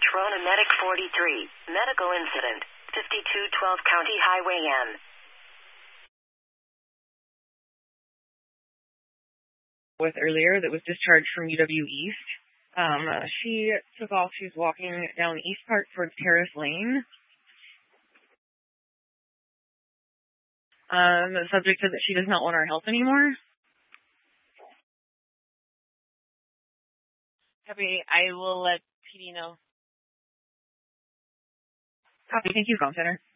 Trona Medic 43, medical incident, 5212 County Highway N. With earlier that was discharged from UW East. She took off. She was walking down East Park towards Terrace Lane. The subject said that she does not want our help anymore. Copy. I will let PD know. Copy. Thank you, Call Center.